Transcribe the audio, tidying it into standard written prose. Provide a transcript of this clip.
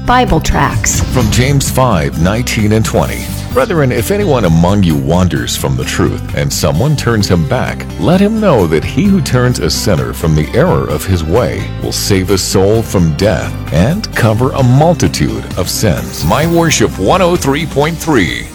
Bible tracts. From James 5:19 and 20. Brethren, if anyone among you wanders from the truth, and someone turns him back, let him know that he who turns a sinner from the error of his way will save a soul from death and cover a multitude of sins. My Worship 103.3.